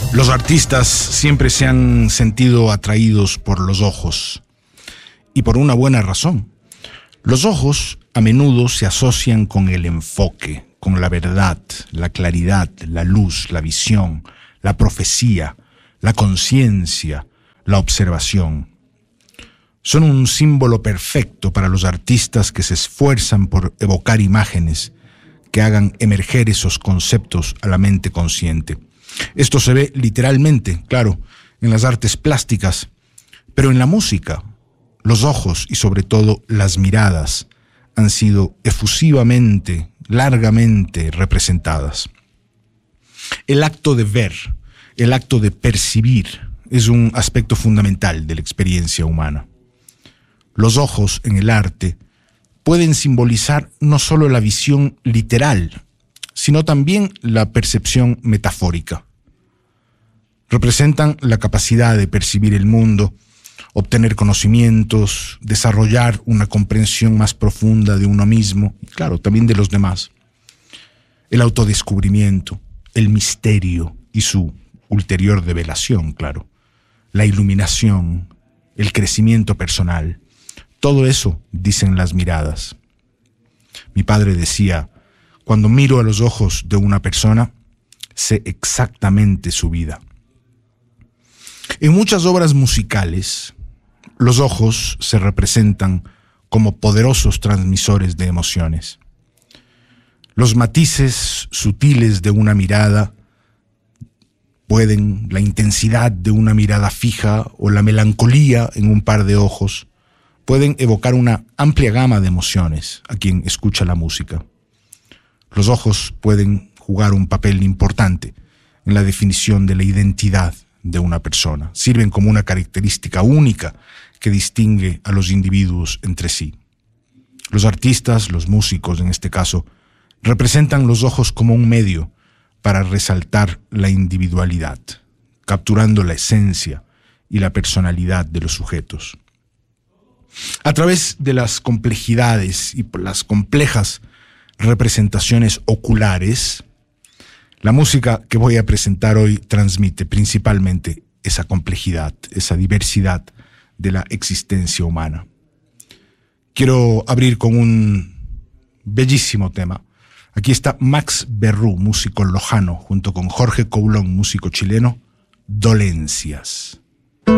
Los artistas siempre se han sentido atraídos por los ojos, y por una buena razón. Los ojos a menudo se asocian con el enfoque, con la verdad, la claridad, la luz, la visión, la profecía, la conciencia, la observación. Son un símbolo perfecto para los artistas que se esfuerzan por evocar imágenes que hagan emerger esos conceptos a la mente consciente. Esto se ve literalmente, claro, en las artes plásticas, pero en la música, los ojos y sobre todo las miradas han sido efusivamente, largamente representadas. El acto de ver, el acto de percibir, es un aspecto fundamental de la experiencia humana. Los ojos en el arte pueden simbolizar no solo la visión literal, sino también la percepción metafórica. Representan la capacidad de percibir el mundo, obtener conocimientos, desarrollar una comprensión más profunda de uno mismo y, claro, también de los demás. El autodescubrimiento, el misterio y su ulterior develación, claro. La iluminación, el crecimiento personal. Todo eso dicen las miradas. Mi padre decía: cuando miro a los ojos de una persona, sé exactamente su vida. En muchas obras musicales, los ojos se representan como poderosos transmisores de emociones. Los matices sutiles de una mirada la intensidad de una mirada fija o la melancolía en un par de ojos, pueden evocar una amplia gama de emociones a quien escucha la música. Los ojos pueden jugar un papel importante en la definición de la identidad de una persona. Sirven como una característica única que distingue a los individuos entre sí. Los artistas, los músicos en este caso, representan los ojos como un medio para resaltar la individualidad, capturando la esencia y la personalidad de los sujetos. A través de las complejidades y las complejas representaciones oculares, la música que voy a presentar hoy transmite principalmente esa complejidad, esa diversidad de la existencia humana. Quiero abrir con un bellísimo tema. Aquí está Max Berrú, músico lojano, junto con Jorge Coulon, músico chileno, Dolencias.